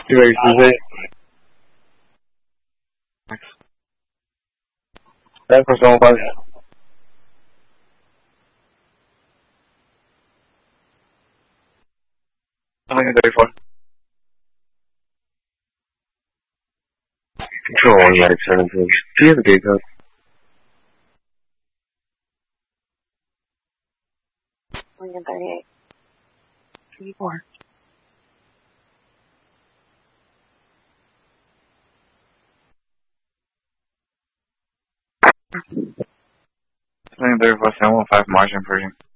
286. Air Force 115. Lincoln 34. Control 1 United 17. Do you have the gate code? Lincoln 38. 34. Lincoln 34, 715, Martian Persian.